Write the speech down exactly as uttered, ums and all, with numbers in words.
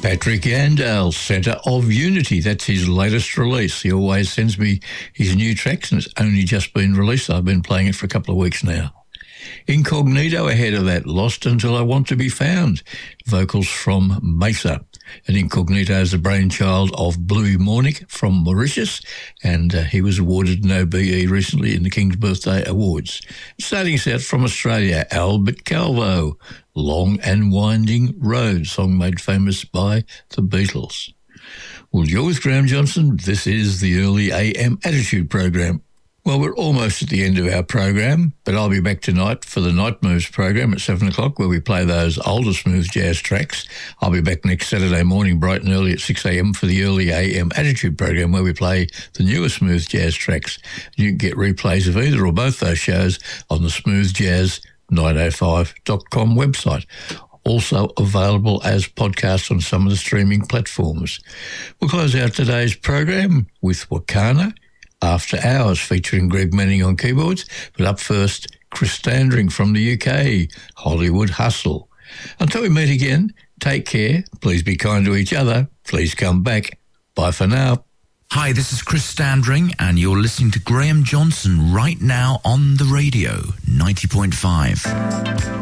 Patrick Yandale, Centre of Unity. That's his latest release. He always sends me his new tracks, and it's only just been released. I've been playing it for a couple of weeks now. Incognito ahead of that, Lost Until I Want to Be Found. Vocals from Mesa. And Incognito is the brainchild of Bluey Mornick from Mauritius, and uh, he was awarded an O B E recently in the King's Birthday Awards. Starting us out from Australia, Albert Calvo, Long and Winding Road, song made famous by the Beatles. Well, you're with Graham Johnson. This is the Early A M Attitude Program. Well, we're almost at the end of our program, but I'll be back tonight for the Night Moves program at seven o'clock, where we play those older smooth jazz tracks. I'll be back next Saturday morning bright and early at six a.m. for the Early A M Attitude program, where we play the newer smooth jazz tracks. You can get replays of either or both those shows on the smooth jazz nine oh five dot com website. Also available as podcasts on some of the streaming platforms. We'll close out today's program with Wakana, After Hours, featuring Greg Manning on keyboards. But up first, Chris Standring from the U K, Hollywood Hustle. Until we meet again, take care. Please be kind to each other. Please come back. Bye for now. Hi, this is Chris Standring, and you're listening to Graham Johnson right now on the radio, ninety point five.